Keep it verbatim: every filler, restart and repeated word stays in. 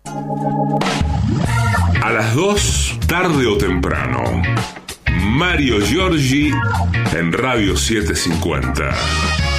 A las dos, tarde o temprano, Mario Giorgi en Radio setecientos cincuenta.